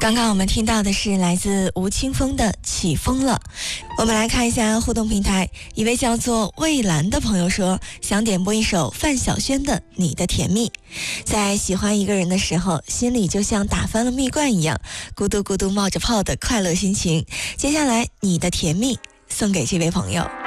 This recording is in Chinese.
刚刚我们听到的是来自吴青峰的《起风了》。我们来看一下互动平台，一位叫做蔚蓝的朋友说，想点播一首范晓萱的《你的甜蜜》。在喜欢一个人的时候，心里就像打翻了蜜罐一样，咕嘟咕嘟冒着泡的快乐心情。接下来《你的甜蜜》送给这位朋友。